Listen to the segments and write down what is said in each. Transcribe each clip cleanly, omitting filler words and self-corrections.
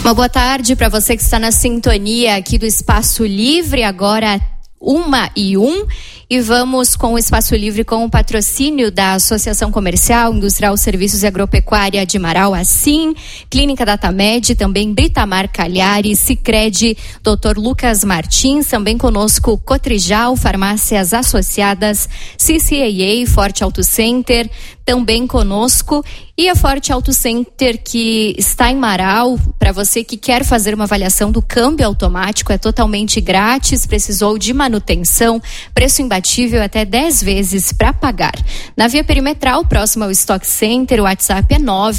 Uma boa tarde para você que está na sintonia aqui do Espaço Livre, agora 1h01, e vamos com o Espaço Livre com o patrocínio da Associação Comercial, Industrial, Serviços e Agropecuária de Marau, assim, Clínica Datamed, também Britamar Cagliari, Sicredi, Dr. Lucas Martins, também conosco Cotrijal, Farmácias Associadas, CCAA, Forte Auto Center, também conosco, e a Forte Auto Center que está em Marau, para você que quer fazer uma avaliação do câmbio automático, é totalmente grátis, precisou de manutenção, preço imbatível até 10 vezes para pagar. Na Via Perimetral, próximo ao Stock Center, o WhatsApp é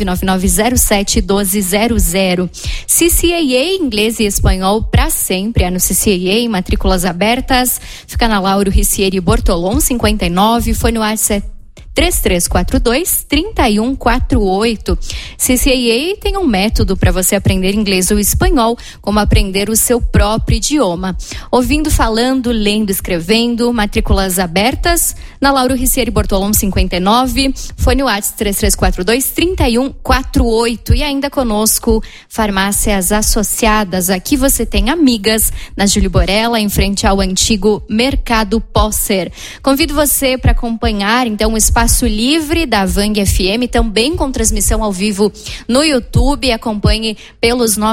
99907-1200. CCAA, inglês e espanhol para sempre, é no CCAA, matrículas abertas, fica na Lauro Ricieri Bortolom 59, foi no WhatsApp 3342-3148. CCAA tem um método para você aprender inglês ou espanhol, como aprender o seu próprio idioma. Ouvindo, falando, lendo, escrevendo, matrículas abertas na Lauro Ricieri Bortolom 59, foi no WhatsApp 3342-3148. E ainda conosco, Farmácias Associadas. Aqui você tem Amigas, na Júlio Borella, em frente ao antigo Mercado Posser. Convido você para acompanhar, então, o Espaço Livre da Vang FM, também com transmissão ao vivo no YouTube. Acompanhe pelos nossos